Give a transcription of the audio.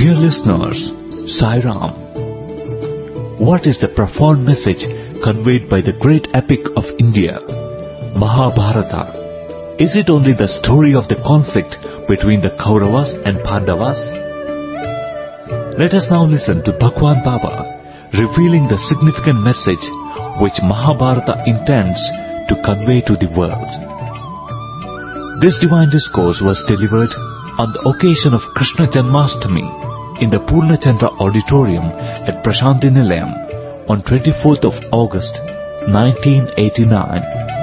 Dear listeners, Sai Ram. What is the profound message conveyed by the great epic of India, Mahabharata? Is it only the story of the conflict between the Kauravas and Pandavas? Let us now listen to Bhagwan Baba revealing the significant message which Mahabharata intends to convey to the world. This divine discourse was delivered on the occasion of Krishna Janmashtami in the Purnachandra Auditorium at Prashanthi Nilayam on 24th of August 1989.